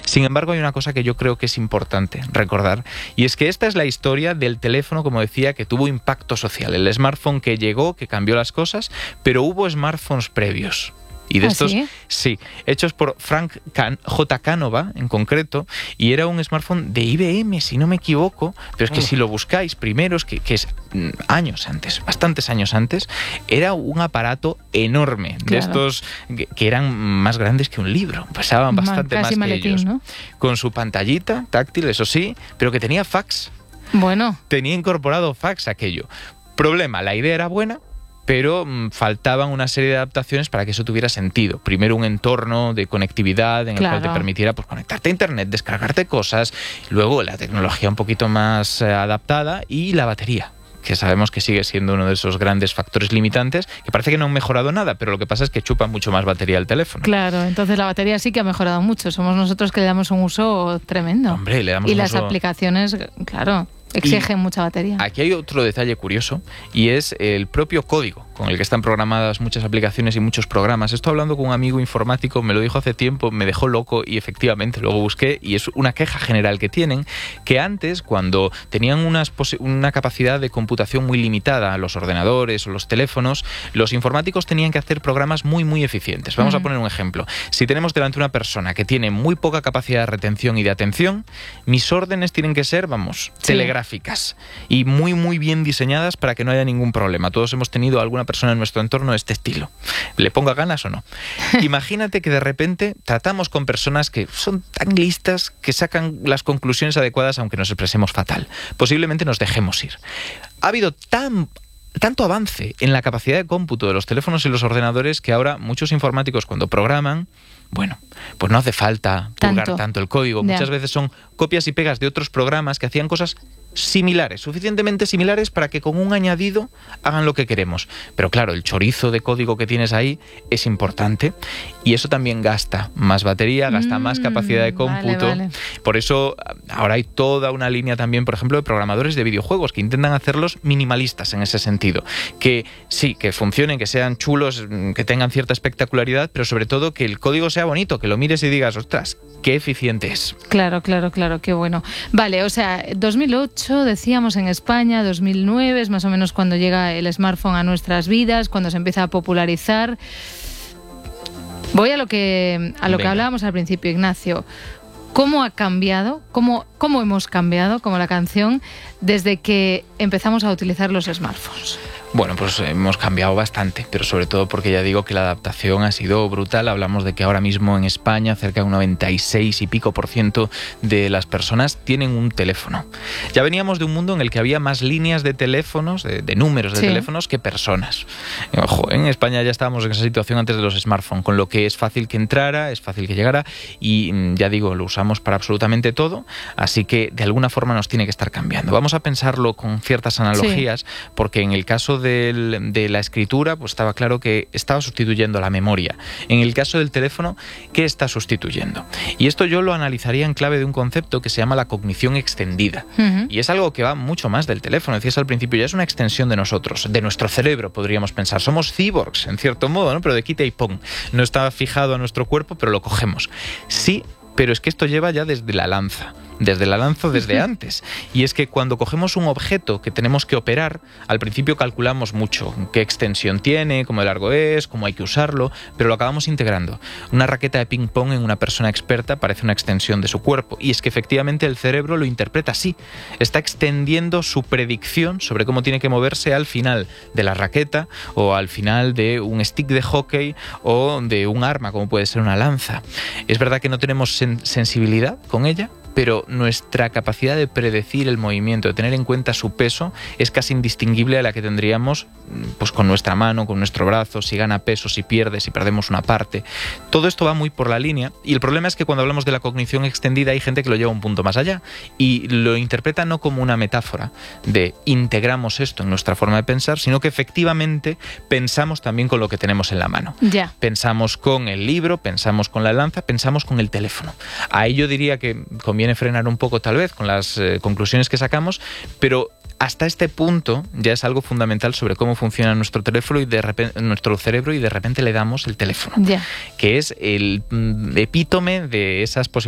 Sin embargo, hay una cosa que yo creo que es importante recordar, y es que esta es la historia del teléfono, como decía, que tuvo impacto social. El smartphone que llegó, que cambió las cosas, pero hubo smartphones previos. Y de estos, sí, hechos por Frank J. Canova, en concreto, y era un smartphone de IBM, si no me equivoco, pero es que si lo buscáis primero, es que es años antes, bastantes años antes, era un aparato enorme, de estos que eran más grandes que un libro, pesaban bastante más que ellos, ¿no? Con su pantallita táctil, eso sí, pero que tenía fax. Bueno. Tenía incorporado fax aquello. Problema, la idea era buena, pero faltaban una serie de adaptaciones para que eso tuviera sentido. Primero, un entorno de conectividad en el cual te permitiera pues, conectarte a internet, descargarte cosas, luego la tecnología un poquito más adaptada y la batería, que sabemos que sigue siendo uno de esos grandes factores limitantes, que parece que no han mejorado nada, pero lo que pasa es que chupa mucho más batería el teléfono. Claro, entonces la batería sí que ha mejorado mucho. Somos nosotros que le damos un uso tremendo. Hombre, le damos y un las uso... aplicaciones, claro, exigen mucha batería. Aquí hay otro detalle curioso, y es el propio código con el que están programadas muchas aplicaciones y muchos programas. Estoy hablando con un amigo informático, me lo dijo hace tiempo, me dejó loco, y efectivamente luego busqué, y es una queja general que tienen, que antes, cuando tenían una capacidad de computación muy limitada, los ordenadores o los teléfonos, los informáticos tenían que hacer programas muy, muy eficientes. Vamos a poner un ejemplo. Si tenemos delante una persona que tiene muy poca capacidad de retención y de atención, mis órdenes tienen que ser, telegráficas y muy, muy bien diseñadas para que no haya ningún problema. Todos hemos tenido alguna persona en nuestro entorno de este estilo. ¿Le ponga ganas o no? Imagínate que de repente tratamos con personas que son tan listas que sacan las conclusiones adecuadas aunque nos expresemos fatal. Posiblemente nos dejemos ir. Ha habido tanto avance en la capacidad de cómputo de los teléfonos y los ordenadores que ahora muchos informáticos cuando programan, bueno, pues no hace falta purgar tanto el código. Muchas veces son copias y pegas de otros programas que hacían cosas similares, suficientemente similares para que con un añadido hagan lo que queremos. Pero claro, el chorizo de código que tienes ahí es importante y eso también gasta más batería, gasta más capacidad de cómputo. Por eso ahora hay toda una línea también, por ejemplo, de programadores de videojuegos que intentan hacerlos minimalistas en ese sentido. Que sí, que funcionen, que sean chulos, que tengan cierta espectacularidad, pero sobre todo que el código sea bonito, que lo mires y digas, ostras, qué eficiente es. Claro, qué bueno. Vale, o sea, 2008 decíamos en España, 2009 es más o menos cuando llega el smartphone a nuestras vidas, cuando se empieza a popularizar. Voy a lo que hablábamos al principio, Ignacio. ¿Cómo ha cambiado? ¿Cómo hemos cambiado, como la canción, desde que empezamos a utilizar los smartphones? Bueno, pues hemos cambiado bastante, pero sobre todo porque ya digo que la adaptación ha sido brutal. Hablamos de que ahora mismo en España cerca de un 96 y pico % de las personas tienen un teléfono. Ya veníamos de un mundo en el que había más líneas de teléfonos, de números de teléfonos, que personas. Ojo, en España ya estábamos en esa situación antes de los smartphones, con lo que es fácil que entrara, es fácil que llegara y ya digo, lo usamos para absolutamente todo, así que de alguna forma nos tiene que estar cambiando. Vamos a pensarlo con ciertas analogías, porque en el caso de la escritura, pues estaba claro que estaba sustituyendo la memoria. En el caso del teléfono, ¿qué está sustituyendo? Y esto yo lo analizaría en clave de un concepto que se llama la cognición extendida. Y es algo que va mucho más del teléfono. Decías al principio, ya es una extensión de nosotros, de nuestro cerebro, podríamos pensar. Somos cyborgs, en cierto modo, ¿no? Pero de quita y pon. No está fijado a nuestro cuerpo, pero lo cogemos. Sí, pero es que esto lleva ya desde la lanza. Desde antes. Y es que cuando cogemos un objeto que tenemos que operar, al principio calculamos mucho qué extensión tiene, cómo de largo es, cómo hay que usarlo, pero lo acabamos integrando. Una raqueta de ping-pong en una persona experta parece una extensión de su cuerpo, y es que efectivamente el cerebro lo interpreta así. Está extendiendo su predicción sobre cómo tiene que moverse al final de la raqueta o al final de un stick de hockey o de un arma, como puede ser una lanza. Es verdad que no tenemos sensibilidad con ella, pero nuestra capacidad de predecir el movimiento, de tener en cuenta su peso, es casi indistinguible a la que tendríamos pues con nuestra mano, con nuestro brazo, si gana peso, si pierde, si perdemos una parte. Todo esto va muy por la línea, y el problema es que cuando hablamos de la cognición extendida hay gente que lo lleva un punto más allá y lo interpreta no como una metáfora de integramos esto en nuestra forma de pensar, sino que efectivamente pensamos también con lo que tenemos en la mano. Pensamos con el libro, pensamos con la lanza, pensamos con el teléfono. Ahí yo diría que conviene frenar un poco tal vez con las conclusiones que sacamos, pero hasta este punto ya es algo fundamental sobre cómo funciona nuestro teléfono y de repente, nuestro cerebro, y de repente le damos el teléfono, que es el epítome de esas posibilidades